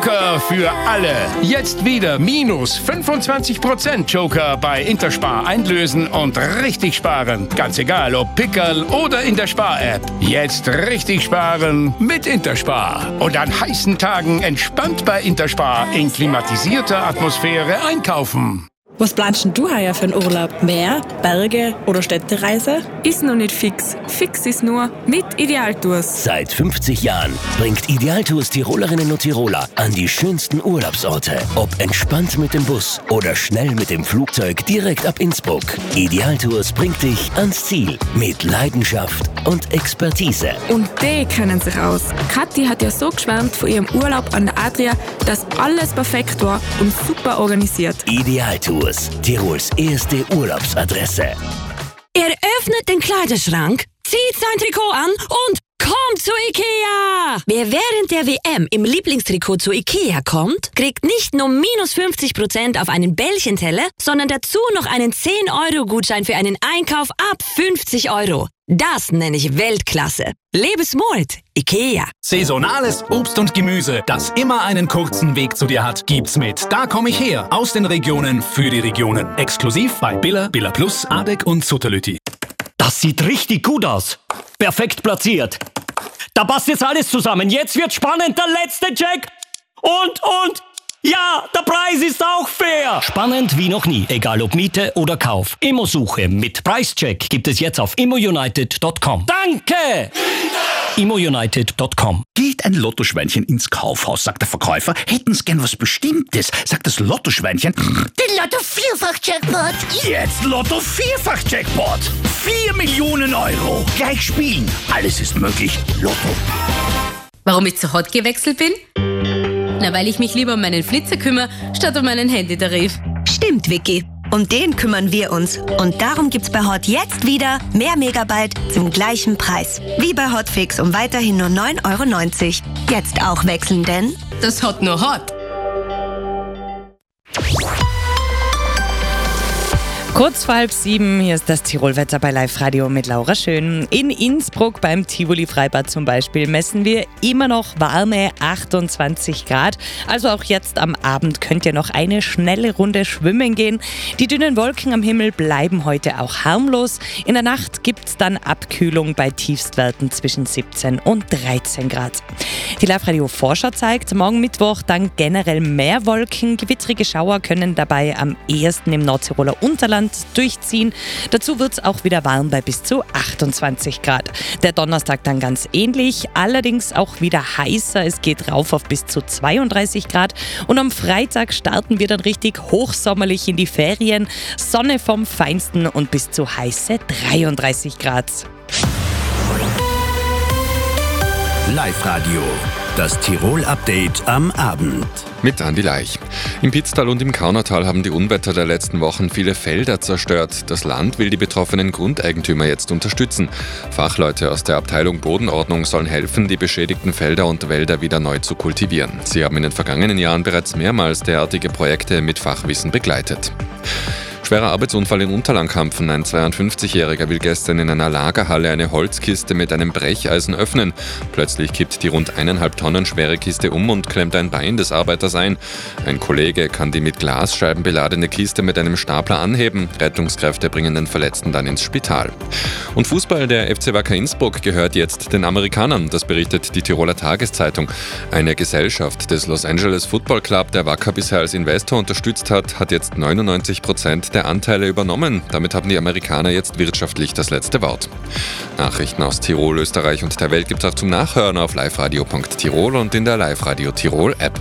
Joker für alle. Jetzt wieder minus 25% Joker bei Interspar einlösen und richtig sparen. Ganz egal, ob Pickerl oder in der Spar-App. Jetzt richtig sparen mit Interspar. Und an heißen Tagen entspannt bei Interspar in klimatisierter Atmosphäre einkaufen. Was planst denn du heuer für einen Urlaub? Meer, Berge oder Städtereise? Ist noch nicht fix. Fix ist nur mit Idealtours. Seit 50 Jahren bringt Idealtours Tirolerinnen und Tiroler an die schönsten Urlaubsorte. Ob entspannt mit dem Bus oder schnell mit dem Flugzeug direkt ab Innsbruck. Idealtours bringt dich ans Ziel mit Leidenschaft und Expertise. Und die kennen sich aus. Kathi hat ja so geschwärmt von ihrem Urlaub an der Adria, dass alles perfekt war und super organisiert. Idealtours, Tirols erste Urlaubsadresse. Er öffnet den Kleiderschrank, zieht sein Trikot an und kommt zu Ikea! Wer während der WM im Lieblingstrikot zu Ikea kommt, kriegt nicht nur minus 50% auf einen Bällchenteller, sondern dazu noch einen 10-Euro-Gutschein für einen Einkauf ab 50 Euro. Das nenne ich Weltklasse. Lebe smart, Ikea. Saisonales Obst und Gemüse, das immer einen kurzen Weg zu dir hat, gibt's mit Da komm ich her, aus den Regionen für die Regionen. Exklusiv bei Billa, Billa Plus, Adek und Sutterlüti. Das sieht richtig gut aus. Perfekt platziert. Da passt jetzt alles zusammen. Jetzt wird spannend, der letzte Check. Und, ja, der Preis ist auch fair. Spannend wie noch nie, egal ob Miete oder Kauf. Immosuche mit Preischeck gibt es jetzt auf immounited.com. Danke! immounited.com. Geht ein Lottoschweinchen ins Kaufhaus, sagt der Verkäufer. Hätten's gern was Bestimmtes, sagt das Lottoschweinchen. Den Lotto-Vierfach-Jackpot. Jetzt Lotto-Vierfach-Jackpot. 4 Millionen Euro. Gleich spielen. Alles ist möglich. Lotto. Warum ich zu Hot gewechselt bin? Na, weil ich mich lieber um meinen Flitzer kümmere, statt um meinen Handytarif. Stimmt, Vicky. Um den kümmern wir uns. Und darum gibt's bei Hot jetzt wieder mehr Megabyte zum gleichen Preis. Wie bei Hotfix um weiterhin nur 9,90 €. Jetzt auch wechseln, denn das Hot nur Hot. Kurz vor 6:30, hier ist das Tirolwetter bei Live Radio mit Laura Schön. In Innsbruck beim Tivoli Freibad zum Beispiel messen wir immer noch warme 28 Grad. Also auch jetzt am Abend könnt ihr noch eine schnelle Runde schwimmen gehen. Die dünnen Wolken am Himmel bleiben heute auch harmlos. In der Nacht gibt es dann Abkühlung bei Tiefstwerten zwischen 17 und 13 Grad. Die Live Radio Vorschau zeigt, morgen Mittwoch dann generell mehr Wolken. Gewittrige Schauer können dabei am ehesten im Nordtiroler Unterland durchziehen. Dazu wird es auch wieder warm bei bis zu 28 Grad. Der Donnerstag dann ganz ähnlich, allerdings auch wieder heißer. Es geht rauf auf bis zu 32 Grad. Und am Freitag starten wir dann richtig hochsommerlich in die Ferien. Sonne vom Feinsten und bis zu heiße 33 Grad. Live-Radio, das Tirol-Update am Abend. Mit Andi Laich. Im Pitztal und im Kaunertal haben die Unwetter der letzten Wochen viele Felder zerstört. Das Land will die betroffenen Grundeigentümer jetzt unterstützen. Fachleute aus der Abteilung Bodenordnung sollen helfen, die beschädigten Felder und Wälder wieder neu zu kultivieren. Sie haben in den vergangenen Jahren bereits mehrmals derartige Projekte mit Fachwissen begleitet. Schwerer Arbeitsunfall in Unterlandkampfen. Ein 52-Jähriger will gestern in einer Lagerhalle eine Holzkiste mit einem Brecheisen öffnen. Plötzlich kippt die rund 1,5 Tonnen schwere Kiste um und klemmt ein Bein des Arbeiters ein. Ein Kollege kann die mit Glasscheiben beladene Kiste mit einem Stapler anheben. Rettungskräfte bringen den Verletzten dann ins Spital. Und Fußball, der FC Wacker Innsbruck gehört jetzt den Amerikanern. Das berichtet die Tiroler Tageszeitung. Eine Gesellschaft des Los Angeles Football Club, der Wacker bisher als Investor unterstützt hat jetzt 99% der Anteile übernommen. Damit haben die Amerikaner jetzt wirtschaftlich das letzte Wort. Nachrichten aus Tirol, Österreich und der Welt gibt es auch zum Nachhören auf liveradio.tirol und in der Live-Radio Tirol App.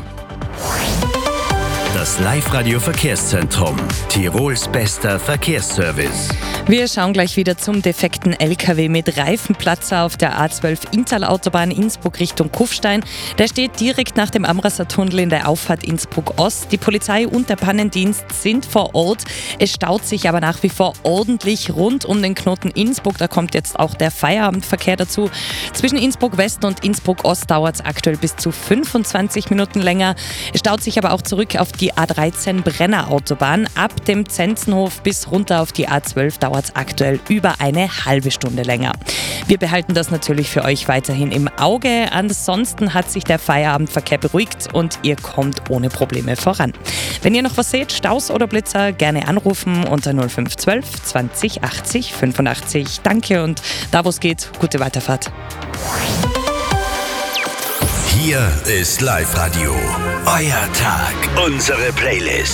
Das Live-Radio-Verkehrszentrum. Tirols bester Verkehrsservice. Wir schauen gleich wieder zum defekten LKW mit Reifenplatzer auf der A12 Inntal-Autobahn Innsbruck Richtung Kufstein. Der steht direkt nach dem Amrasser-Tunnel in der Auffahrt Innsbruck Ost. Die Polizei und der Pannendienst sind vor Ort. Es staut sich aber nach wie vor ordentlich rund um den Knoten Innsbruck. Da kommt jetzt auch der Feierabendverkehr dazu. Zwischen Innsbruck West und Innsbruck Ost dauert es aktuell bis zu 25 Minuten länger. Es staut sich aber auch zurück auf die die A13 Brenner Autobahn. Ab dem Zenzenhof bis runter auf die A12 dauert es aktuell über eine halbe Stunde länger. Wir behalten das natürlich für euch weiterhin im Auge. Ansonsten hat sich der Feierabendverkehr beruhigt und ihr kommt ohne Probleme voran. Wenn ihr noch was seht, Staus oder Blitzer, gerne anrufen unter 0512 20 80 85. Danke und da wo es geht, gute Weiterfahrt. Hier ist Live-Radio. Euer Tag, unsere Playlist.